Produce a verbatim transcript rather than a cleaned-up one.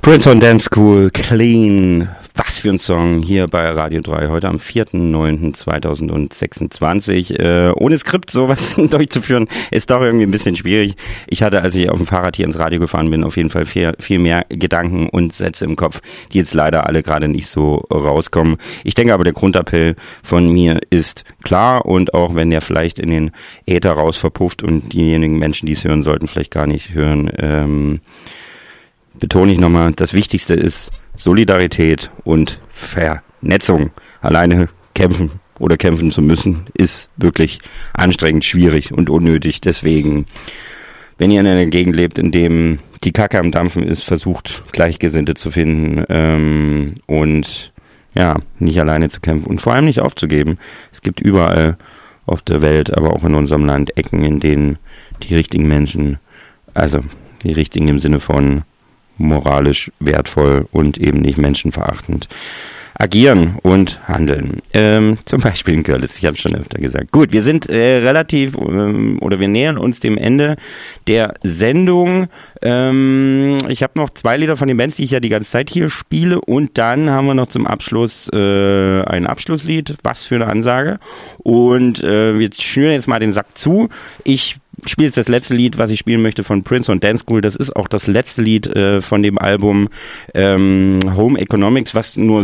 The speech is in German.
Prince on Dance School, Clean. Was für ein Song hier bei Radio drei, heute am vierten neunten zweitausendsechsundzwanzig. Äh, ohne Skript sowas durchzuführen, ist doch irgendwie ein bisschen schwierig. Ich hatte, als ich auf dem Fahrrad hier ins Radio gefahren bin, auf jeden Fall viel, viel mehr Gedanken und Sätze im Kopf, die jetzt leider alle gerade nicht so rauskommen. Ich denke aber, der Grundappell von mir ist klar, und auch wenn der vielleicht in den Äther raus verpufft und diejenigen Menschen, die es hören sollten, vielleicht gar nicht hören, ähm, betone ich nochmal, das Wichtigste ist Solidarität und Vernetzung. Alleine kämpfen oder kämpfen zu müssen, ist wirklich anstrengend, schwierig und unnötig. Deswegen, wenn ihr in einer Gegend lebt, in dem die Kacke am Dampfen ist, versucht Gleichgesinnte zu finden ähm, und ja, nicht alleine zu kämpfen und vor allem nicht aufzugeben. Es gibt überall auf der Welt, aber auch in unserem Land Ecken, in denen die richtigen Menschen, also die richtigen im Sinne von moralisch wertvoll und eben nicht menschenverachtend agieren und handeln. Ähm, zum Beispiel in Görlitz, ich habe es schon öfter gesagt. Gut, wir sind äh, relativ, ähm, oder wir nähern uns dem Ende der Sendung. Ähm, ich habe noch zwei Lieder von den Bands, die ich ja die ganze Zeit hier spiele, und dann haben wir noch zum Abschluss äh, ein Abschlusslied. Was für eine Ansage. Und äh, wir schnüren jetzt mal den Sack zu. Ich Ich spiele jetzt das letzte Lied, was ich spielen möchte, von Prince on Dance School. Das ist auch das letzte Lied äh, von dem Album ähm, Home Economics, was nur